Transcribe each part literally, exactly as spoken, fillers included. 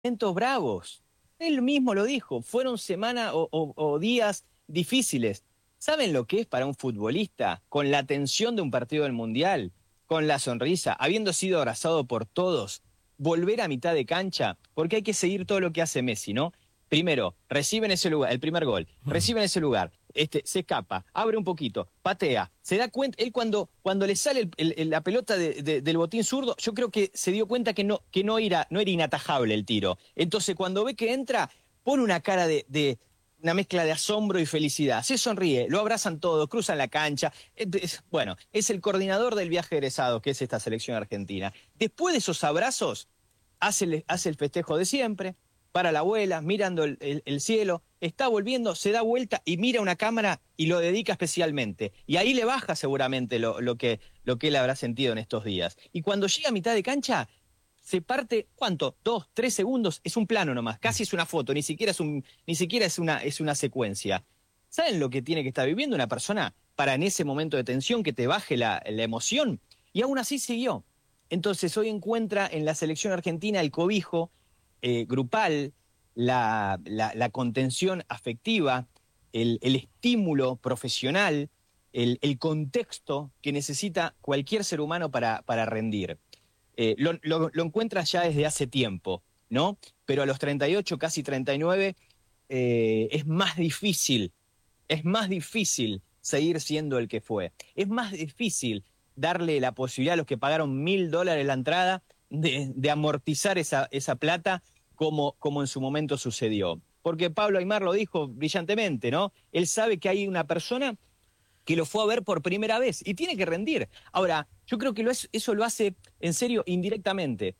momentos bravos. Él mismo lo dijo, fueron semanas o, o, o días difíciles. ¿Saben lo que es para un futbolista, con la tensión de un partido del Mundial, con la sonrisa, habiendo sido abrazado por todos, volver a mitad de cancha? Porque hay que seguir todo lo que hace Messi, ¿no? Primero, recibe en ese lugar, el primer gol, recibe en ese lugar, este, se escapa, abre un poquito, patea, se da cuenta, él cuando, cuando le sale el, el, la pelota de, de, del botín zurdo, yo creo que se dio cuenta que no, que no, era, no era inatajable el tiro. Entonces cuando ve que entra, pone una cara de, de una mezcla de asombro y felicidad, se sonríe, lo abrazan todos, cruzan la cancha. Es, bueno, es el coordinador del viaje egresado, que es esta selección argentina. Después de esos abrazos, hace, hace el festejo de siempre, para la abuela, mirando el, el, el cielo, está volviendo, se da vuelta y mira una cámara y lo dedica especialmente. Y ahí le baja seguramente lo, lo, que, lo que él habrá sentido en estos días. Y cuando llega a mitad de cancha, se parte, ¿cuánto? Dos, tres segundos, es un plano nomás, casi es una foto, ni siquiera es, un, ni siquiera es, una, es una secuencia. ¿Saben lo que tiene que estar viviendo una persona para en ese momento de tensión que te baje la, la emoción? Y aún así siguió. Entonces hoy encuentra en la selección argentina el cobijo eh, grupal, la, la, la contención afectiva, el, el estímulo profesional, el, el contexto que necesita cualquier ser humano para, para rendir. Eh, lo, lo, lo encuentras ya desde hace tiempo, ¿no? Pero a los treinta y ocho, casi treinta y nueve, eh, es más difícil, es más difícil seguir siendo el que fue. Es más difícil darle la posibilidad a los que pagaron mil dólares la entrada de, de amortizar esa, esa plata como, como en su momento sucedió. Porque Pablo Aimar lo dijo brillantemente, ¿no? Él sabe que hay una persona que lo fue a ver por primera vez y tiene que rendir. Ahora, yo creo que lo es, eso lo hace, en serio, indirectamente.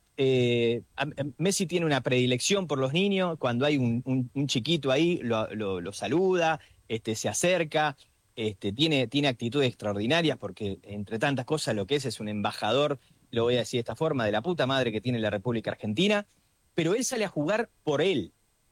Eh, Messi tiene una predilección por los niños, cuando hay un, un, un chiquito ahí, lo, lo, lo saluda, este, se acerca, este, tiene, tiene actitudes extraordinarias, porque entre tantas cosas lo que es es un embajador, lo voy a decir de esta forma, de la puta madre que tiene la República Argentina, pero él sale a jugar por él,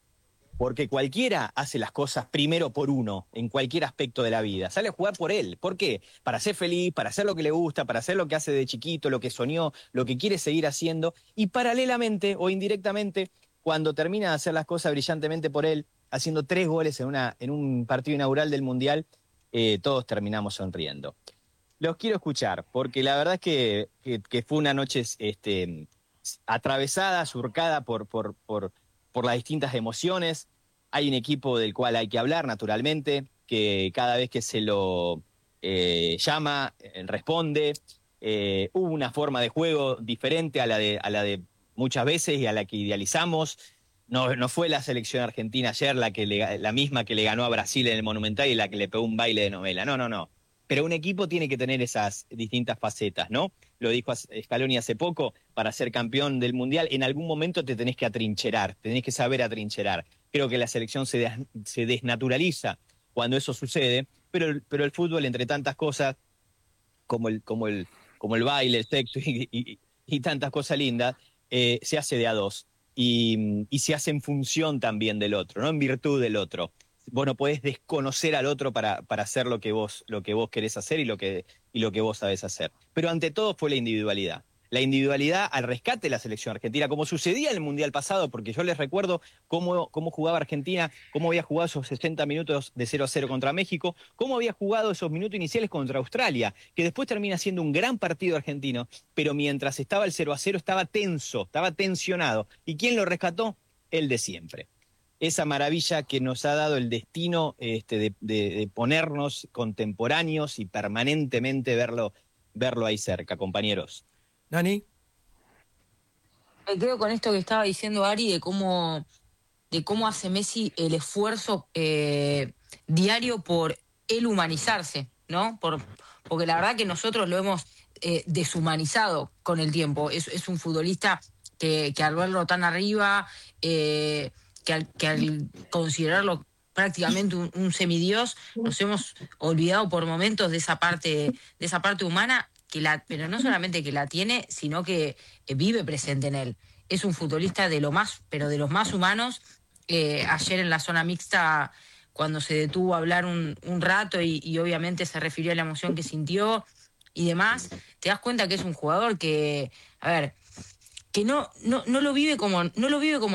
porque cualquiera hace las cosas primero por uno, en cualquier aspecto de la vida. Sale a jugar por él. ¿Por qué? Para ser feliz, para hacer lo que le gusta, para hacer lo que hace de chiquito, lo que soñó, lo que quiere seguir haciendo. Y paralelamente o indirectamente, cuando termina de hacer las cosas brillantemente por él, haciendo tres goles en, una, en un partido inaugural del Mundial, eh, todos terminamos sonriendo. Los quiero escuchar, porque la verdad es que, que, que fue una noche este, atravesada, surcada por... por, por por las distintas emociones. Hay un equipo del cual hay que hablar, naturalmente, que cada vez que se lo eh, llama, eh, responde. Eh, hubo una forma de juego diferente a la de, a la de muchas veces y a la que idealizamos. No, no fue la selección argentina ayer la, que le, la misma que le ganó a Brasil en el Monumental y la que le pegó un baile de novela. No, no, no. Pero un equipo tiene que tener esas distintas facetas, ¿no? Lo dijo Scaloni hace poco, para ser campeón del Mundial, en algún momento te tenés que atrincherar, tenés que saber atrincherar. Creo que la selección se, des, se desnaturaliza cuando eso sucede, pero, pero el fútbol, entre tantas cosas, como el, como el, como el baile, el sexo y, y, y tantas cosas lindas, eh, se hace de a dos. Y, y se hace en función también del otro, no en virtud del otro. Vos no podés desconocer al otro para, para hacer lo que vos, lo que vos querés hacer y lo que, y lo que vos sabés hacer. Pero ante todo fue la individualidad. La individualidad al rescate de la selección argentina, como sucedía en el Mundial pasado, porque yo les recuerdo cómo, cómo jugaba Argentina, cómo había jugado esos sesenta minutos de cero a cero contra México, cómo había jugado esos minutos iniciales contra Australia, que después termina siendo un gran partido argentino, pero mientras estaba el cero a cero estaba tenso, estaba tensionado. ¿Y quién lo rescató? El de siempre. Esa maravilla que nos ha dado el destino este, de, de, de ponernos contemporáneos y permanentemente verlo, verlo ahí cerca, compañeros. Nani. Me quedo con esto que estaba diciendo Ari de cómo, de cómo hace Messi el esfuerzo eh, diario por él humanizarse, ¿no? Por, porque la verdad que nosotros lo hemos eh, deshumanizado con el tiempo. Es, es un futbolista que, que al verlo tan arriba, eh, que, al, que al considerarlo prácticamente un, un semidios, nos hemos olvidado por momentos de esa parte, de esa parte humana, que la, pero no solamente que la tiene, sino que eh, vive presente en él. Es un futbolista de lo más, pero de los más humanos. Eh, ayer en la zona mixta, cuando se detuvo a hablar un, un rato y, y obviamente se refirió a la emoción que sintió y demás, te das cuenta que es un jugador que, a ver, que no, no, no lo vive como, no lo vive como